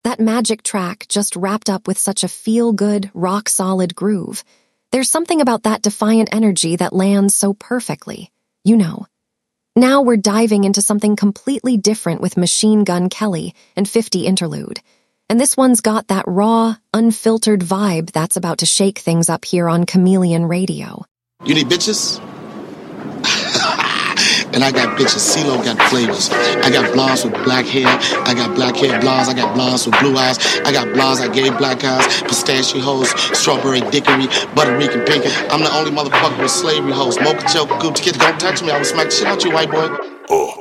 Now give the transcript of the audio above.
That magic track just wrapped up with such a feel-good, rock-solid groove. There's something about that defiant energy that lands so perfectly. You know. Now we're diving into something completely different with Machine Gun Kelly and 50 Interlude. And this one's got that raw, unfiltered vibe that's about to shake things up here on Chameleon Radio. You need bitches? And I got bitches. CeeLo got flavors. I got blondes with black hair. I got black hair blondes. I got blondes with blue eyes. I got blondes, I gave black eyes. Pistachio hoes, strawberry dickery, butterican pink. I'm the only motherfucker with slavery hoes. Mocha choke, Gucci kid, don't touch me. I will smack the shit out you, white boy.